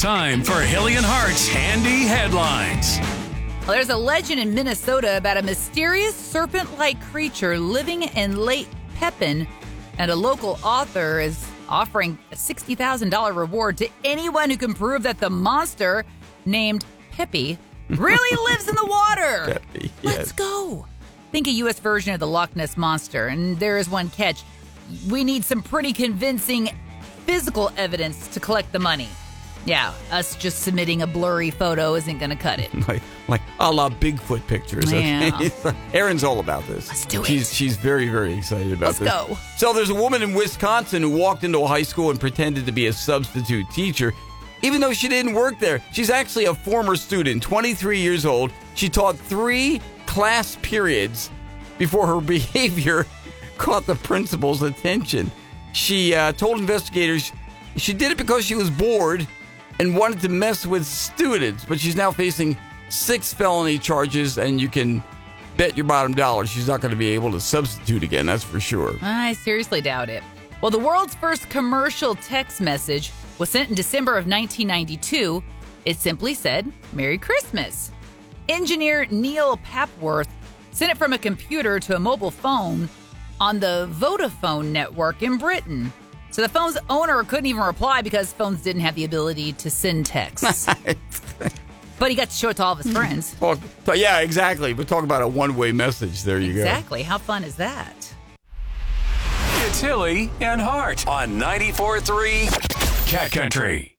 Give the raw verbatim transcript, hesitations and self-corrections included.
Time for Hilly and Hart's Handy Headlines. Well, there's a legend in Minnesota about a mysterious serpent-like creature living in Lake Pepin, and a local author is offering a sixty thousand dollars reward to anyone who can prove that the monster, named Peppy, really lives in the water. Peppy, yes. Let's go. Think a U S version of the Loch Ness Monster, and there is one catch. We need some pretty convincing physical evidence to collect the money. Yeah, us just submitting a blurry photo isn't going to cut it. Like, like a la Bigfoot pictures. Okay? Yeah. Erin's all about this. Let's do it. She's, she's very, very excited about Let's this. go. So there's a woman in Wisconsin who walked into a high school and pretended to be a substitute teacher, even though she didn't work there. She's actually a former student, twenty-three years old. She taught three class periods before her behavior caught the principal's attention. She uh, told investigators she did it because she was bored and wanted to mess with students, but she's now facing six felony charges, and you can bet your bottom dollar she's not going to be able to substitute again, that's for sure. I seriously doubt it. Well, the world's first commercial text message was sent in December of nineteen ninety-two. It simply said, "Merry Christmas." Engineer Neil Papworth sent it from a computer to a mobile phone on the Vodafone network in Britain. So the phone's owner couldn't even reply because phones didn't have the ability to send texts. But he got to show it to all of his friends. Well, so yeah, exactly. But talk about a one-way message. There you Exactly. How fun is that? It's Hilly and Hart on ninety-four point three Cat Country.